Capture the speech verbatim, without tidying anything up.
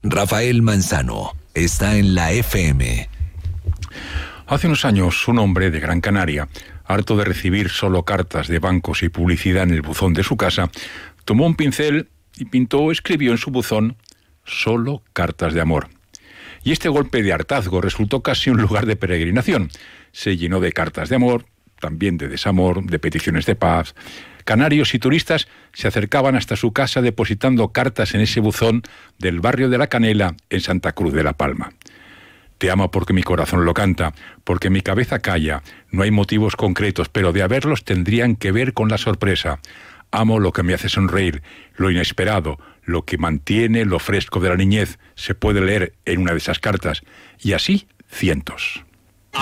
Rafael Manzano está en la F M. Hace unos años, un hombre de Gran Canaria, harto de recibir solo cartas de bancos y publicidad en el buzón de su casa, tomó un pincel y pintó o escribió en su buzón solo cartas de amor. Y este golpe de hartazgo resultó casi un lugar de peregrinación. Se llenó de cartas de amor, también de desamor, de peticiones de paz. Canarios y turistas se acercaban hasta su casa depositando cartas en ese buzón del barrio de La Canela, en Santa Cruz de la Palma. Te amo porque mi corazón lo canta, porque mi cabeza calla. No hay motivos concretos, pero de haberlos tendrían que ver con la sorpresa. Amo lo que me hace sonreír, lo inesperado, lo que mantiene lo fresco de la niñez. Se puede leer en una de esas cartas. Y así, cientos.